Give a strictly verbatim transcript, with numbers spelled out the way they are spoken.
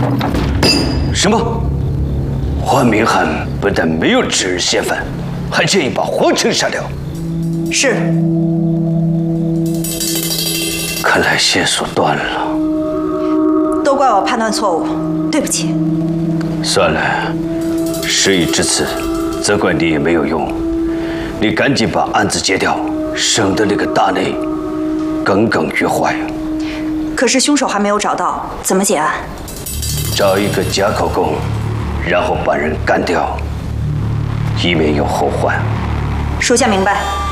什么？黄明翰不但没有指认嫌犯，还建议把黄成杀掉。 是。 看来线索断了。 都怪我判断错误，对不起。 算了，事已至此，责怪你也没有用。你赶紧把案子结掉，省得那个大内耿耿于怀。 可是凶手还没有找到，怎么结案？ 找一个假口供，然后把人干掉，以免有后患。 属下明白。